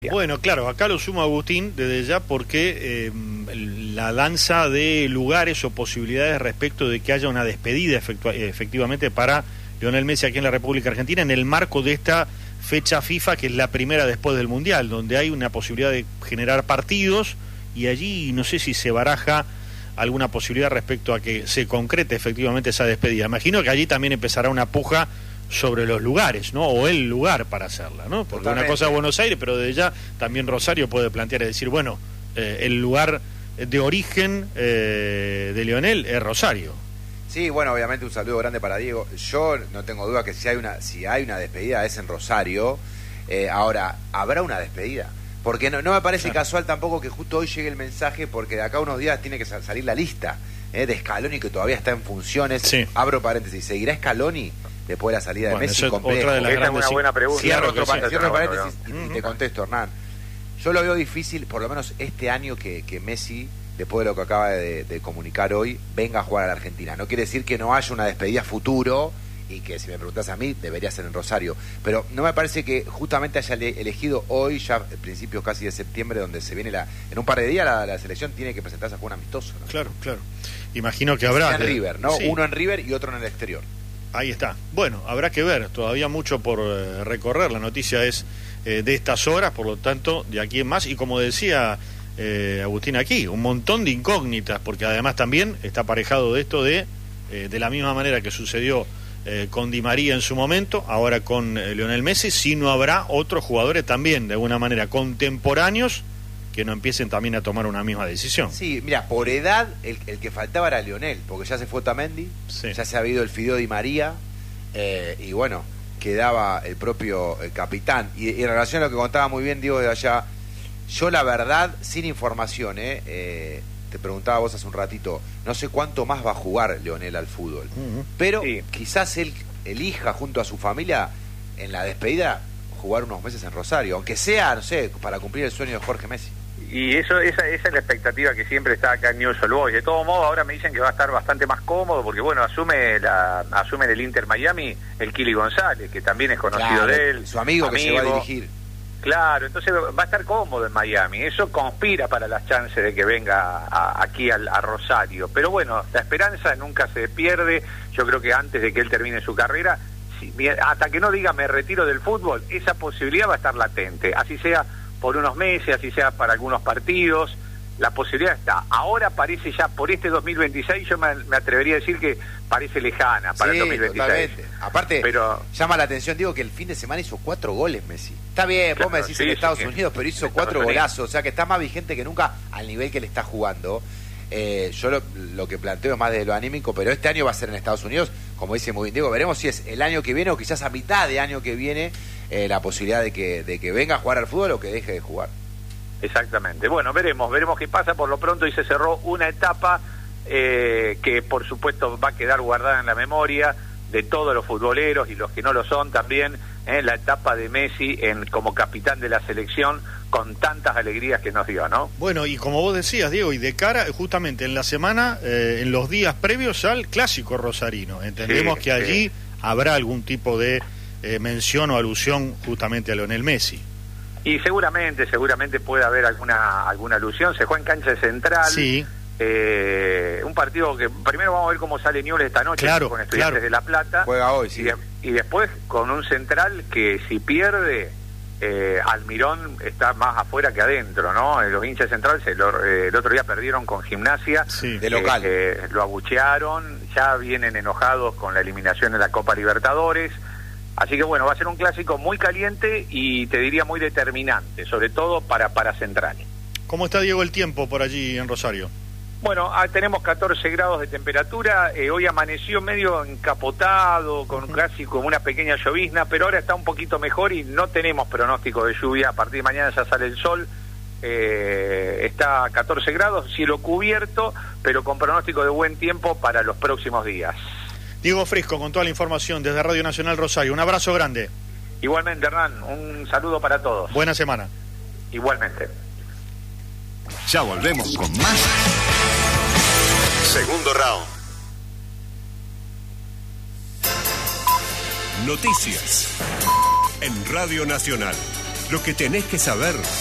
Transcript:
Bueno, claro, acá lo sumo Agustín desde ya porque la danza de lugares o posibilidades respecto de que haya una despedida efectivamente para Lionel Messi aquí en la República Argentina en el marco de esta fecha FIFA que es la primera después del Mundial, donde hay una posibilidad de generar partidos y allí no sé si se baraja alguna posibilidad respecto a que se concrete efectivamente esa despedida. Imagino que allí también empezará una puja sobre los lugares, ¿no? O el lugar para hacerla, ¿no? Porque totalmente. Una cosa es Buenos Aires, pero desde ya también Rosario puede plantear y decir, bueno, el lugar de origen de Lionel es Rosario. Sí, bueno, obviamente un saludo grande para Diego. Yo no tengo duda que si hay una despedida es en Rosario. Ahora, ¿habrá una despedida? Porque no me parece casual tampoco que justo hoy llegue el mensaje, porque de acá a unos días tiene que salir la lista de Scaloni, que todavía está en funciones. Sí. Abro paréntesis, ¿seguirá Scaloni después de la salida de Messi? Otra de las Esa es una buena pregunta. Cierro paréntesis y te contesto, Hernán. Yo lo veo difícil, por lo menos este año, que Messi, después de lo que acaba de comunicar hoy, venga a jugar a la Argentina. No quiere decir que no haya una despedida futuro y que, si me preguntas a mí, debería ser en Rosario. Pero no me parece que justamente haya elegido hoy, ya a principios casi de septiembre, donde se viene en un par de días la selección tiene que presentarse a jugar un amistoso, ¿no? Claro. Imagino que habrá... En River, ¿no? Sí. Uno en River y otro en el exterior. Ahí está. Bueno, habrá que ver, todavía mucho por recorrer. La noticia es de estas horas, por lo tanto, de aquí en más. Y como decía Agustín aquí, un montón de incógnitas, porque además también está aparejado de esto de la misma manera que sucedió con Di María en su momento, ahora con Lionel Messi, si no habrá otros jugadores también, de alguna manera, contemporáneos, que no empiecen también a tomar una misma decisión. Sí, mira, por edad el que faltaba era Lionel, porque ya se fue Otamendi, ya se ha habido el Fideo Di María, y bueno, quedaba el propio capitán. Y en relación a lo que contaba muy bien Diego de allá, yo la verdad, sin información, te preguntaba vos hace un ratito, no sé cuánto más va a jugar Lionel al fútbol, pero quizás él elija junto a su familia en la despedida jugar unos meses en Rosario, aunque sea, no sé, para cumplir el sueño de Jorge Messi. Y esa es la expectativa que siempre está acá en Newell's Old Boys. De todos modos, ahora me dicen que va a estar bastante más cómodo, porque bueno, asume del Inter Miami el Kili González, que también es conocido de él. Su amigo que se va a dirigir. Claro, entonces va a estar cómodo en Miami. Eso conspira para las chances de que venga aquí a Rosario. Pero bueno, la esperanza nunca se pierde. Yo creo que antes de que él termine su carrera, hasta que no diga me retiro del fútbol, esa posibilidad va a estar latente. Así sea por unos meses, así sea para algunos partidos, la posibilidad está. Ahora parece ya, por este 2026, yo me atrevería a decir que parece lejana para el 2026. Totalmente. Aparte, pero llama la atención, digo, que el fin de semana hizo 4 goles Messi. Está bien, claro, vos me decís en Estados Unidos, pero hizo 4 golazos, o sea que está más vigente que nunca al nivel que le está jugando. Yo lo que planteo es más de lo anímico, pero este año va a ser en Estados Unidos, como dice muy bien Diego, veremos si es el año que viene o quizás a mitad de año que viene la posibilidad de que venga a jugar al fútbol o que deje de jugar. Exactamente, bueno, veremos qué pasa. Por lo pronto y se cerró una etapa que por supuesto va a quedar guardada en la memoria de todos los futboleros y los que no lo son también, la etapa de Messi como capitán de la selección, con tantas alegrías que nos dio, ¿no? Bueno, y como vos decías, Diego, y de cara justamente en la semana, en los días previos al clásico rosarino, entendemos que allí habrá algún tipo de mención o alusión justamente a Lionel Messi. Y seguramente puede haber alguna alusión. Se juega en cancha central. Sí. Un partido que primero vamos a ver cómo sale Newell's esta noche con Estudiantes de La Plata. Juega hoy, sí. Y después con un central que si pierde, Almirón está más afuera que adentro, ¿no? Los hinchas centrales el otro día perdieron con Gimnasia. Sí. De local. Lo abuchearon, ya vienen enojados con la eliminación de la Copa Libertadores. Así que bueno, va a ser un clásico muy caliente y te diría muy determinante, sobre todo para Central. ¿Cómo está, Diego, el tiempo por allí en Rosario? Bueno, tenemos 14 grados de temperatura, hoy amaneció medio encapotado, con casi como una pequeña llovizna, pero ahora está un poquito mejor y no tenemos pronóstico de lluvia. A partir de mañana ya sale el sol, está a 14 grados, cielo cubierto, pero con pronóstico de buen tiempo para los próximos días. Diego Frisco con toda la información desde Radio Nacional Rosario. Un abrazo grande. Igualmente, Hernán, un saludo para todos. Buena semana. Igualmente. Ya volvemos con más. Segundo round. Noticias en Radio Nacional. Lo que tenés que saber